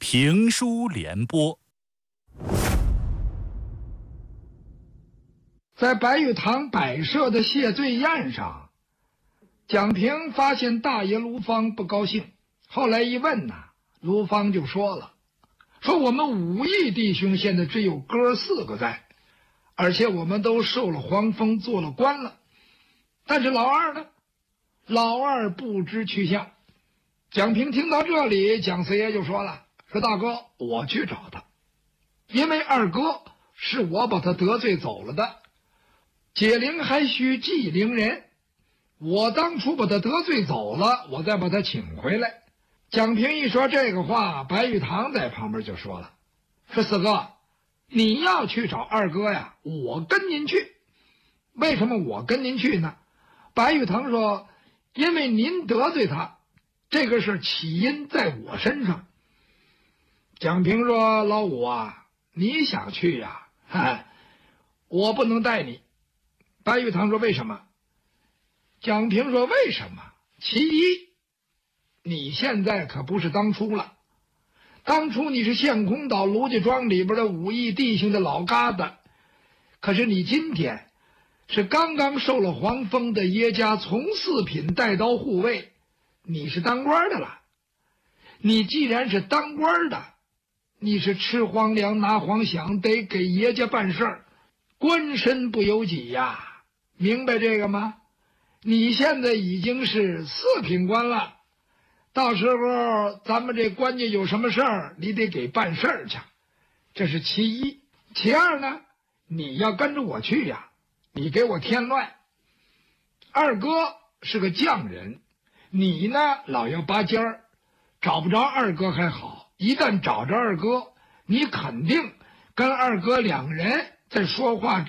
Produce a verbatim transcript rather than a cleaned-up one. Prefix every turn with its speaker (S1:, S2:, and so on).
S1: 评书联播。
S2: 在白玉堂摆设的谢罪宴上，蒋平发现大爷卢芳不高兴，后来一问呐，卢芳就说了，说我们武义弟兄现在只有哥四个在，而且我们都受了皇封，做了官了，但是老二呢？老二不知去向。蒋平听到这里，蒋四爷就说了，说大哥，我去找他，因为二哥是我把他得罪走了的，解铃还须系铃人，我当初把他得罪走了，我再把他请回来。蒋平一说这个话，白玉堂在旁边就说了，说四哥，你要去找二哥呀，我跟您去。为什么我跟您去呢？白玉堂说，因为您得罪他，这个事起因在我身上。蒋平说，老五啊，你想去呀、啊？我不能带你。白玉堂说，为什么？蒋平说，为什么？其一，你现在可不是当初了，当初你是县空岛卢家庄里边的武义弟兄的老疙瘩，可是你今天是刚刚受了皇封的耶家从四品带刀护卫，你是当官的了。你既然是当官的，你是吃皇粮拿皇饷，得给爷家办事儿，官身不由己呀，明白这个吗？你现在已经是四品官了，到时候咱们这官家有什么事儿，你得给办事儿去，这是其一。其二呢，你要跟着我去呀，你给我添乱。二哥是个匠人，你呢老要拔尖儿，找不着二哥还好，一旦找着二哥，你肯定跟二哥两人在说话之